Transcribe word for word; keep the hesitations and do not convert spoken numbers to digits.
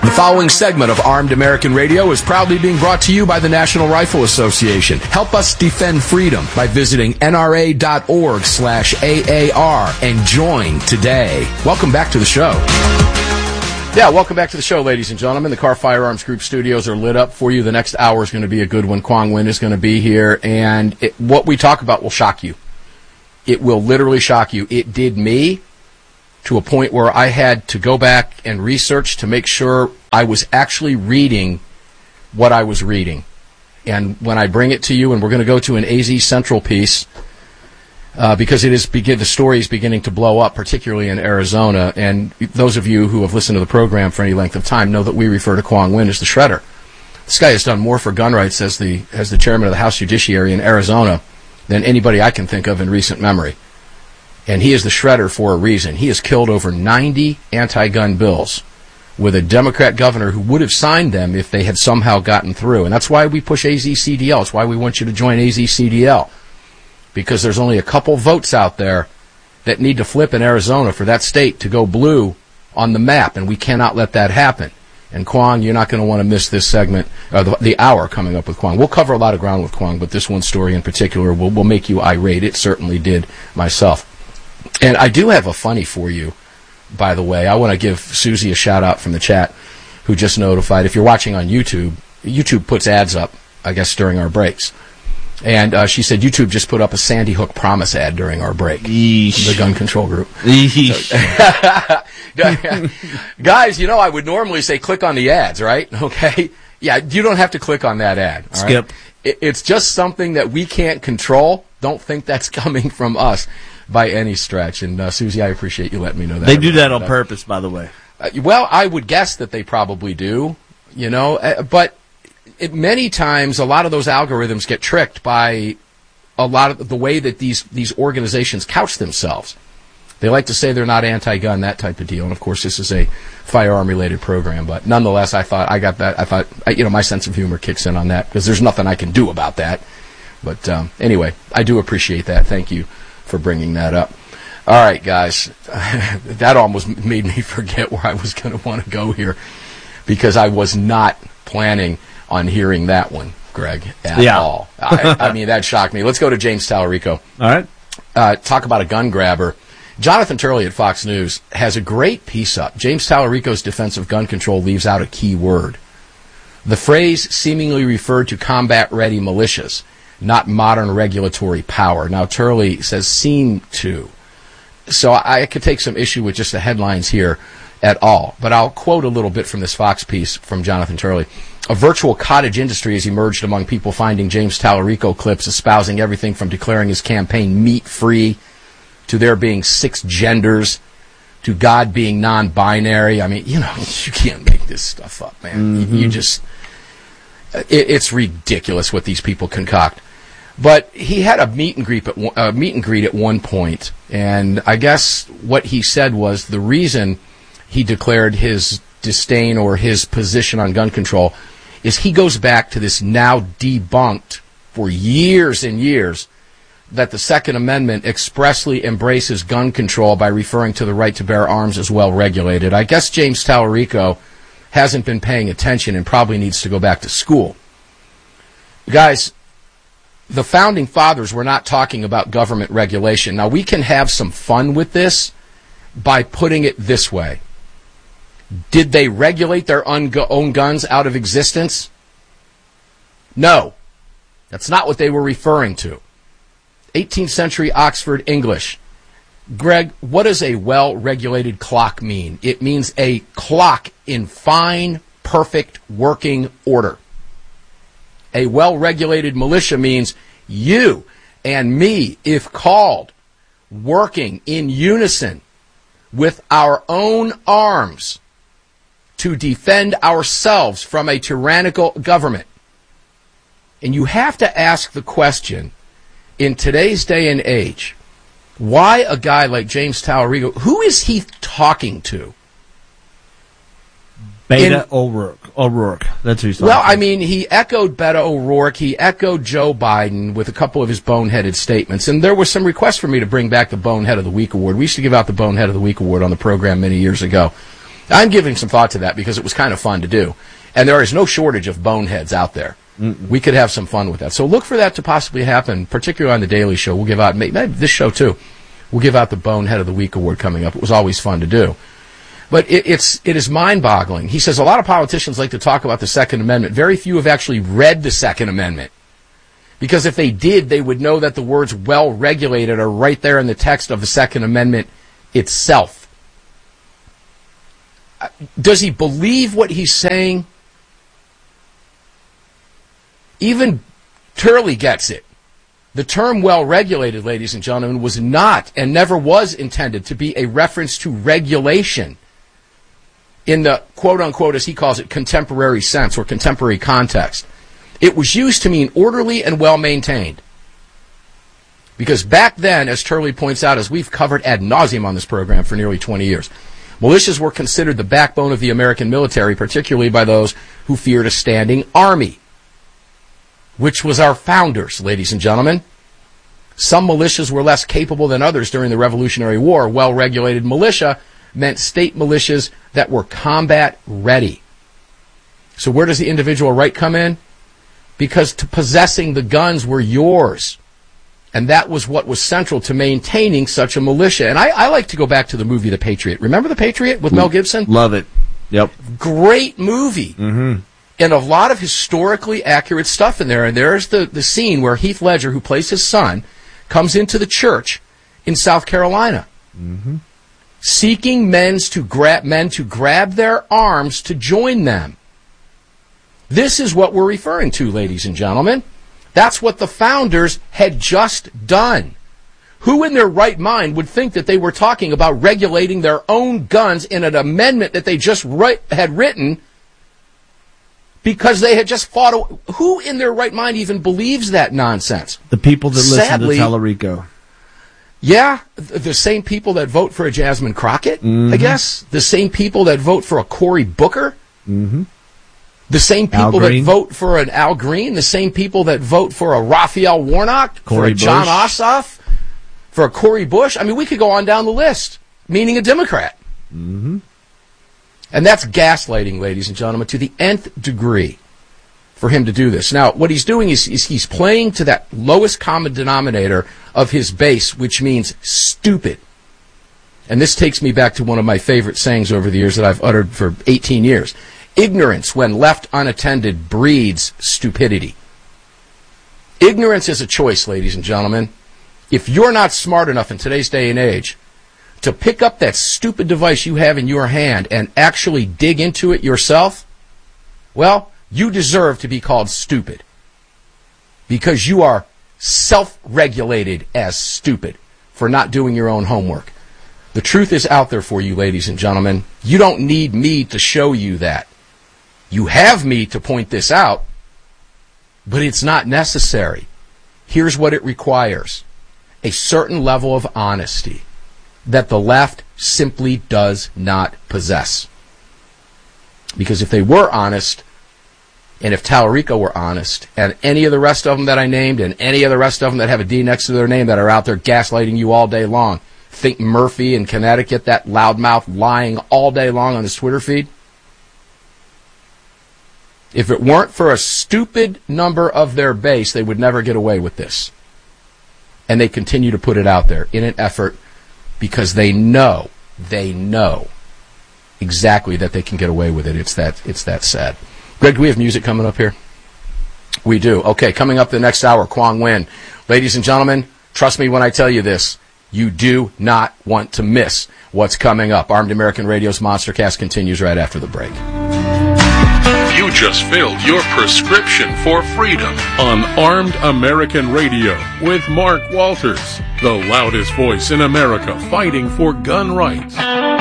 The following segment of Armed American Radio is proudly being brought to you by the National Rifle Association. Help us defend freedom by visiting nra.org slash AAR and join today. Welcome back to the show. Yeah, welcome back to the show, ladies and gentlemen. The Car Firearms Group studios are lit up for you. The next hour is going to be a good one. Quang Nguyen is going to be here, and it, what we talk about will shock you. It will literally shock you. It did me to a point where I had to go back and research to make sure I was actually reading what I was reading. And when I bring it to you, and we're going to go to an A Z Central piece, uh, because it is begin, the story is beginning to blow up, particularly in Arizona. And those of you who have listened to the program for any length of time know that we refer to Quang Nguyen as the Shredder. This guy has done more for gun rights as the as the chairman of the House Judiciary in Arizona than anybody I can think of in recent memory. And he is the Shredder for a reason. He has killed over ninety anti-gun bills with a Democrat governor who would have signed them if they had somehow gotten through. And that's why we push A Z C D L. It's why we want you to join A Z C D L. Because there's only a couple votes out there that need to flip in Arizona for that state to go blue on the map, and we cannot let that happen. And Quang, you're not going to want to miss this segment, uh, the, the hour coming up with Quang. We'll cover a lot of ground with Quang, but this one story in particular will, will make you irate. It certainly did myself. And I do have a funny for you, by the way. I want to give Susie a shout-out from the chat, who just notified. If you're watching on YouTube, YouTube puts ads up, I guess, during our breaks. And uh, she said YouTube just put up a Sandy Hook Promise ad during our break. Yeesh. The gun control group. Yeesh. Guys, you know, I would normally say click on the ads, right? Okay? Yeah, you don't have to click on that ad. All Skip. Right? It, it's just something that we can't control. Don't think that's coming from us by any stretch. And, uh, Susie, I appreciate you letting me know that. They do that on purpose, by the way. Uh, well, I would guess that they probably do, you know, uh, but it, many times a lot of those algorithms get tricked by a lot of the way that these, these organizations couch themselves. They like to say they're not anti-gun, that type of deal. And, of course, this is a firearm-related program. But nonetheless, I thought I got that. I thought, you know, my sense of humor kicks in on that because there's nothing I can do about that. But um, anyway, I do appreciate that. Thank you for bringing that up. All right, guys. That almost made me forget where I was going to want to go here because I was not planning on hearing that one, Greg, at yeah. all. I, I mean, that shocked me. Let's go to James Tallarico. All right. Uh, talk about a gun grabber. Jonathan Turley at Fox News has a great piece up. James Tallarico's defense of gun control leaves out a key word. The phrase seemingly referred to combat-ready militias, not modern regulatory power. Now, Turley says seem to. So I, I could take some issue with just the headlines here at all. But I'll quote a little bit from this Fox piece from Jonathan Turley. A virtual cottage industry has emerged among people finding James Tallarico clips espousing everything from declaring his campaign meat-free to there being six genders to God being non-binary. I mean, you know, you can't make this stuff up, man. Mm-hmm. You just... It, it's ridiculous what these people concoct. But he had a meet and greet at one, uh, meet and greet at one point, and I guess what he said was the reason he declared his disdain or his position on gun control is he goes back to this now debunked for years and years that the Second Amendment expressly embraces gun control by referring to the right to bear arms as well regulated. I guess James Tallarico hasn't been paying attention and probably needs to go back to school. Guys, the Founding Fathers were not talking about government regulation. Now, we can have some fun with this by putting it this way. Did they regulate their own guns out of existence? No. That's not what they were referring to. eighteenth century Oxford English. Greg, what does a well-regulated clock mean? It means a clock in fine, perfect working order. A well-regulated militia means you and me, if called, working in unison with our own arms to defend ourselves from a tyrannical government. And you have to ask the question, in today's day and age, why a guy like James Tallarico, who is he talking to? Beto in, O'Rourke. O'Rourke. That's who he's talking Well, to. I mean, he echoed Beto O'Rourke. He echoed Joe Biden with a couple of his boneheaded statements. And there was some requests for me to bring back the Bonehead of the Week award. We used to give out the Bonehead of the Week award on the program many years ago. I'm giving some thought to that because it was kind of fun to do. And there is no shortage of boneheads out there. Mm-mm. We could have some fun with that. So look for that to possibly happen, particularly on The Daily Show. We'll give out, maybe this show too, we'll give out the Bonehead of the Week award coming up. It was always fun to do. But it, it's, it is mind-boggling. He says a lot of politicians like to talk about the Second Amendment. Very few have actually read the Second Amendment. Because if they did, they would know that the words well-regulated are right there in the text of the Second Amendment itself. Does he believe what he's saying? Even Turley gets it. The term well-regulated, ladies and gentlemen, was not and never was intended to be a reference to regulation in the quote-unquote, as he calls it, contemporary sense or contemporary context. It was used to mean orderly and well-maintained. Because back then, as Turley points out, as we've covered ad nauseum on this program for nearly twenty years, militias were considered the backbone of the American military, particularly by those who feared a standing army, which was our founders, ladies and gentlemen. Some militias were less capable than others during the Revolutionary War. Well-regulated militia meant state militias that were combat ready. So where does the individual right come in? Because to possessing the guns were yours. And that was what was central to maintaining such a militia. And I, I like to go back to the movie The Patriot. Remember The Patriot with Mel Gibson? Love it. Yep. Great movie. Mm-hmm. And a lot of historically accurate stuff in there. And there's the, the scene where Heath Ledger, who plays his son, comes into the church in South Carolina, mm-hmm. seeking men to, grab, men to grab their arms to join them. This is what we're referring to, ladies and gentlemen. That's what the founders had just done. Who in their right mind would think that they were talking about regulating their own guns in an amendment that they just write, had written because they had just fought? A, who in their right mind even believes that nonsense? The people that Sadly, listen to Tallarico. Yeah, the same people that vote for a Jasmine Crockett, mm-hmm. I guess. The same people that vote for a Cory Booker. Mm-hmm. The same people that vote for an Al Green, the same people that vote for a Raphael Warnock, Corey for a John Bush. Ossoff, for a Cori Bush. I mean, we could go on down the list, meaning a Democrat. Mm-hmm. And that's gaslighting, ladies and gentlemen, to the nth degree for him to do this. Now, what he's doing is, is he's playing to that lowest common denominator of his base, which means stupid. And this takes me back to one of my favorite sayings over the years that I've uttered for eighteen years. Ignorance, when left unattended, breeds stupidity. Ignorance is a choice, ladies and gentlemen. If you're not smart enough in today's day and age to pick up that stupid device you have in your hand and actually dig into it yourself, well, you deserve to be called stupid. Because you are self-regulated as stupid for not doing your own homework. The truth is out there for you, ladies and gentlemen. You don't need me to show you that. You have me to point this out, but it's not necessary. Here's what it requires. A certain level of honesty that the left simply does not possess. Because if they were honest, and if Tallarico were honest, and any of the rest of them that I named, and any of the rest of them that have a D next to their name that are out there gaslighting you all day long, think Murphy in Connecticut, that loudmouth lying all day long on his Twitter feed, if it weren't for a stupid number of their base, they would never get away with this. And they continue to put it out there in an effort because they know, they know exactly that they can get away with it. It's that, it's that sad. Greg, do we have music coming up here? We do. Okay, coming up the next hour, Quang Nguyen. Ladies and gentlemen, trust me when I tell you this. You do not want to miss what's coming up. Armed American Radio's Monstercast continues right after the break. You just filled your prescription for freedom on Armed American Radio with Mark Walters, the loudest voice in America fighting for gun rights.